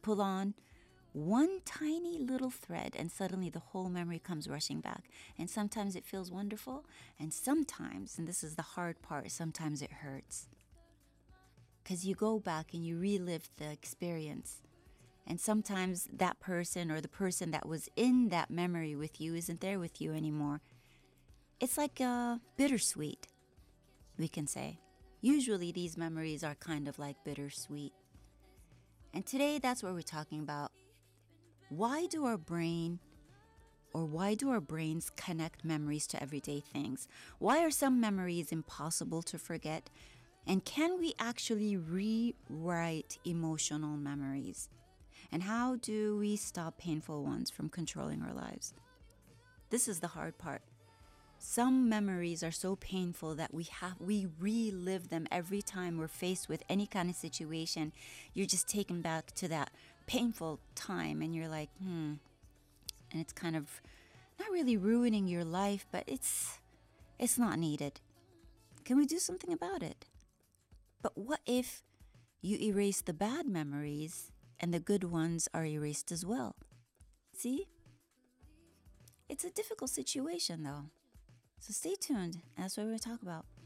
pull on one tiny little thread and suddenly the whole memory comes rushing back. And sometimes it feels wonderful, and sometimes, and this is the hard part, sometimes it hurts. Because you go back and you relive the experience. And sometimes that person or the person that was in that memory with you isn't there with you anymore. It's like bittersweet, we can say. Usually these memories are kind of like bittersweet. And today that's what we're talking about. Why do our brains connect memories to everyday things? Why are some memories impossible to forget? And can we actually rewrite emotional memories? And how do we stop painful ones from controlling our lives? This is the hard part. Some memories are so painful that we relive them every time we're faced with any kind of situation. You're just taken back to that painful time and you're like, and it's kind of not really ruining your life, but it's not needed. Can we do something about it? But what if you erase the bad memories and the good ones are erased as well? See? It's a difficult situation though. So stay tuned. That's what we're going to talk about.